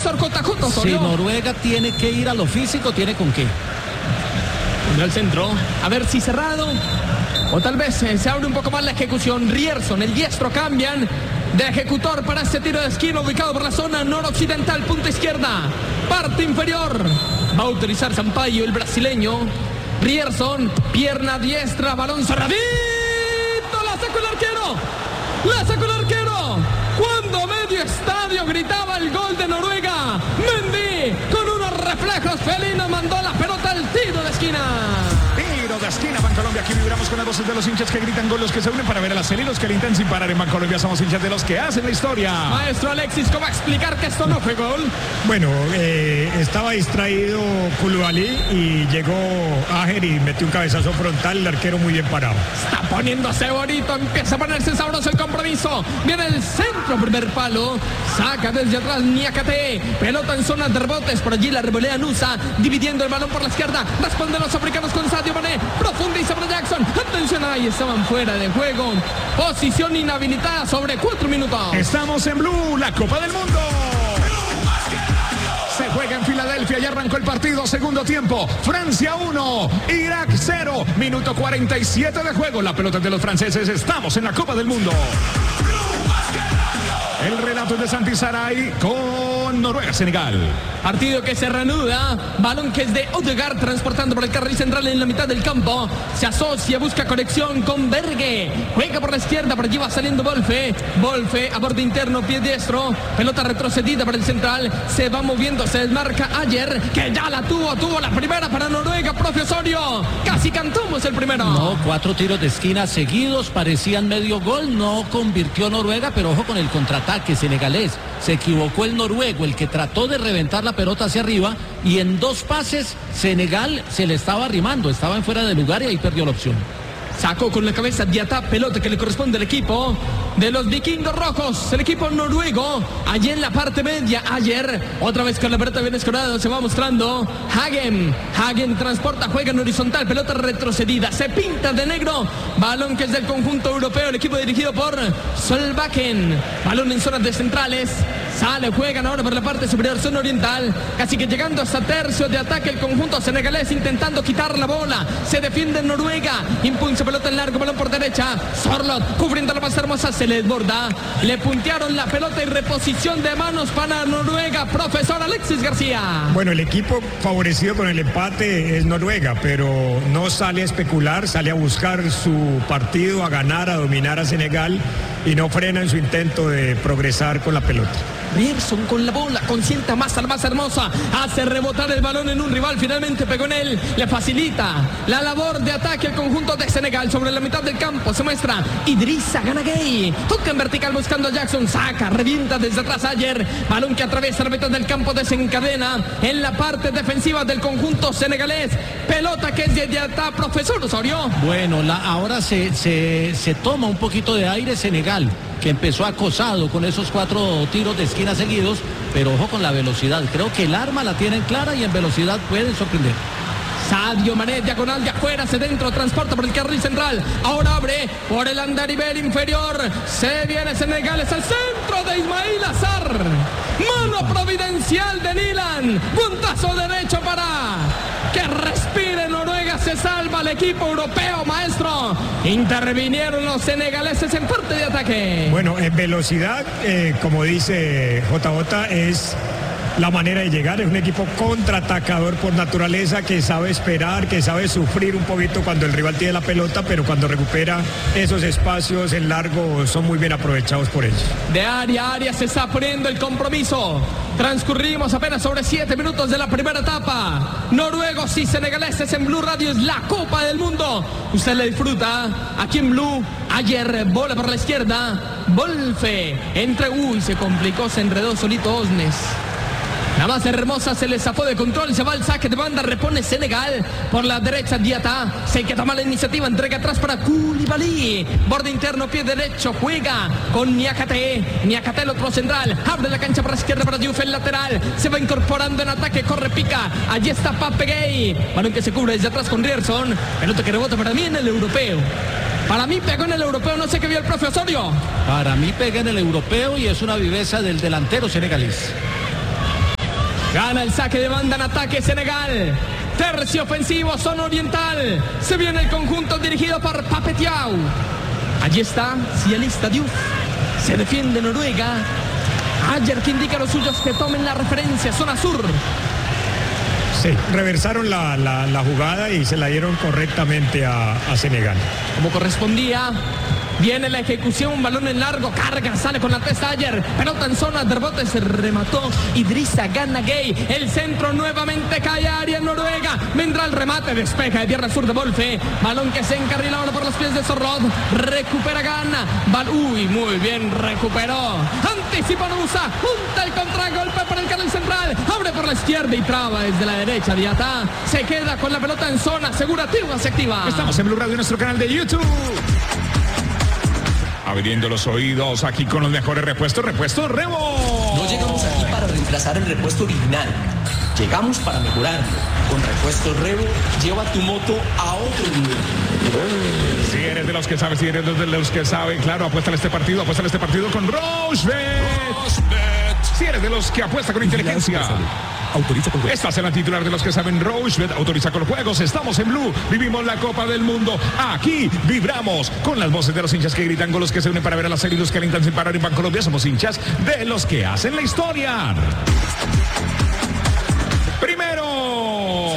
profesor JJ Osorio. Si Noruega tiene que ir a lo físico, tiene con qué. Al centro, a ver si cerrado o tal vez se abre un poco más la ejecución. Rierson, el diestro, cambian de ejecutor para este tiro de esquina ubicado por la zona noroccidental, punta izquierda, parte inferior. Va a utilizar Sampaio, el brasileño. Rierson, pierna diestra, balón cerradito, la sacó el arquero, la sacó el arquero. Cuando medio estadio gritaba el gol de Noruega, Mendy con unos reflejos felinos mandó la pelota al tiro de esquina. Tiro de esquina, Bancolombia. Aquí vibramos con las voces de los hinchas que gritan, con los que se unen para ver a la serie, los que alientan sin parar. En Bancolombia somos hinchas de los que hacen la historia. Maestro Alexis, ¿cómo explicar que esto no fue gol? Bueno, estaba distraído Koulibaly y llegó Ajer y metió un cabezazo frontal, el arquero muy bien parado. Está poniéndose bonito, empieza a ponerse sabroso el compromiso. Viene el centro, primer palo, saca desde atrás Niakate, pelota en zona de rebotes, por allí la revolea Nusa, dividiendo el balón por la izquierda, responden los africanos con Sadio Mané, profundiza para Jackson, atención, ahí estaban fuera de juego, posición inhabilitada sobre 4 minutos. Estamos en Blue, la Copa del Mundo. Se juega en Filadelfia y arrancó el partido, segundo tiempo. Francia 1, Irak 0, minuto 47 de juego. La pelota es de los franceses, estamos en la Copa del Mundo. El relato es de Santi Saray con Noruega-Senegal. Partido que se reanuda, balón que es de Odegaard transportando por el carril central en la mitad del campo, se asocia, busca conexión con Berge, juega por la izquierda, por allí va saliendo Wolfe a borde interno, pie diestro, pelota retrocedida para el central, se va moviendo, se desmarca Ayer, que ya la tuvo la primera para Noruega, profe Osorio, casi cantamos el primero. No, 4 tiros de esquina seguidos, parecían medio gol, no convirtió Noruega, pero ojo con el contraataque senegalés, se equivocó el noruego, el que trató de reventar la pelota hacia arriba y en 2 pases Senegal se le estaba arrimando, estaba en fuera de lugar y ahí perdió la opción. Sacó con la cabeza Diatá, pelota que le corresponde al equipo de los vikingos rojos, el equipo noruego, allí en la parte media. Ayer, otra vez con la pelota bien escorada, se va mostrando Hagen transporta, juega en horizontal, pelota retrocedida, se pinta de negro, balón que es del conjunto europeo, el equipo dirigido por Solbakken, balón en zonas de centrales, sale, juegan ahora por la parte superior, zona oriental, casi que llegando hasta tercio de ataque el conjunto senegalés, intentando quitar la bola, se defiende en Noruega, impulsa pelota en largo, balón por derecha, Sorloth cubriendo la más hermosa, se le desborda, le puntearon la pelota y reposición de manos para Noruega, profesor Alexis García. Bueno, el equipo favorecido con el empate es Noruega, pero no sale a especular, sale a buscar su partido, a ganar, a dominar a Senegal y no frena en su intento de progresar con la pelota. Rierson con la bola, consienta más a la más hermosa, hace rebotar el balón en un rival, finalmente pegó en él, le facilita la labor de ataque al conjunto de Senegal sobre la mitad del campo, se muestra Idrissa Gana Gueye, toca en vertical buscando a Jackson, saca, revienta desde atrás Ayer, balón que atraviesa la mitad del campo, desencadena en la parte defensiva del conjunto senegalés, pelota que es de Diatá, profesor Osorio. Bueno, ahora se toma un poquito de aire Senegal, que empezó acosado con esos 4 tiros de esquina seguidos, pero ojo con la velocidad, creo que el arma la tienen clara y en velocidad pueden sorprender. Sadio Mané, diagonal de afuera hacia dentro, transporta por el carril central, ahora abre por el andarivel inferior, se viene Senegal, es el centro de Ismail Azar, mano providencial de Nilan, puntazo derecho para que respire Noruega, se salva el equipo europeo, maestro, intervinieron los senegaleses en parte de ataque. Bueno, en velocidad, como dice JJ, es la manera de llegar, es un equipo contraatacador por naturaleza, que sabe esperar, que sabe sufrir un poquito cuando el rival tiene la pelota, pero cuando recupera esos espacios en largo son muy bien aprovechados por ellos. De área a área se está poniendo el compromiso. Transcurrimos apenas sobre 7 minutos de la primera etapa. Noruegos y senegaleses en Blue Radio, es la Copa del Mundo. Usted la disfruta aquí en Blue. Ayer, bola por la izquierda, Wolfe entre, se complicó, se enredó solito Osnes. La más hermosa se le zafó de control, se va al saque de banda, repone Senegal. Por la derecha Diatá, se que toma la iniciativa, entrega atrás para Koulibaly. Borde interno, pie derecho, juega con Niakate, el otro central. Abre la cancha para la izquierda para Diouf, el lateral. Se va incorporando en ataque, corre, pica. Allí está Pape Gueye. Balón que se cubre desde atrás con Rierson. Pelota que rebota para mí en el europeo. Para mí pegó en el europeo, no sé qué vio el profe Osorio. Para mí pega en el europeo y es una viveza del delantero senegalés. Gana el saque de banda en ataque Senegal. Tercio ofensivo, zona oriental. Se viene el conjunto dirigido por Pape Thiaw. Allí está Cialista Diouf. Se defiende Noruega. Ayer que indica a los suyos que tomen la referencia, zona sur. Sí, reversaron la jugada y se la dieron correctamente a Senegal. Como correspondía. Viene la ejecución, un balón en largo, carga, sale con la testa Ayer, pelota en zona de rebote, se remató Idrissa Gana Gueye, el centro nuevamente cae a área Noruega, vendrá el remate, despeja de tierra sur de Wolfe, balón que se encarrila ahora por los pies de Sorlot, recupera Gana, uy, muy bien, recuperó, anticipa Nusa, junta el contragolpe para el canal central, abre por la izquierda y traba desde la derecha, Diatá, se queda con la pelota en zona, segurativa, se activa. Estamos en Blue Radio, nuestro canal de YouTube. Abriendo los oídos aquí con los mejores repuestos. Repuesto Rebo. No llegamos aquí para reemplazar el repuesto original. Llegamos para mejorarlo. Con Repuesto Rebo, lleva tu moto a otro nivel. Si eres de los que sabes, si eres de los que saben, claro, apuesta en este partido con Rochebet. Si eres de los que apuesta con inteligencia. Autoriza con juegos. Estás en la titular de los que saben. Rochebet autoriza con juegos. Estamos en Blue. Vivimos la Copa del Mundo. Aquí vibramos con las voces de los hinchas que gritan, con los que se unen para ver a la serie y los que alientan sin parar. En Bancolombia somos hinchas de los que hacen la historia. Primero.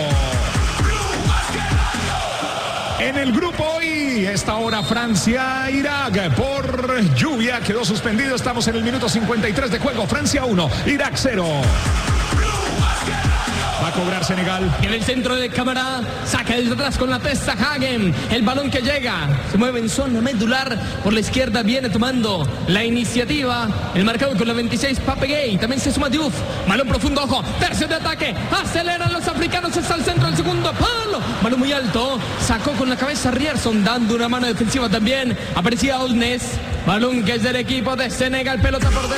En el grupo hoy, esta hora Francia-Irak por lluvia quedó suspendido. Estamos en el minuto 53 de juego. Francia 1, Irak 0. Va a cobrar Senegal. En el centro de cámara, saca desde atrás con la testa Hagen. El balón que llega, se mueve en zona medular. Por la izquierda viene tomando la iniciativa. El marcador con la 26, Pape Gueye. También se suma Diouf. Balón profundo, ojo. Tercio de ataque. Aceleran los africanos. Está al centro del segundo palo. Balón muy alto. Sacó con la cabeza Rierson, dando una mano defensiva también. Aparecía Olness. Balón que es del equipo de Senegal. Pelota por delante.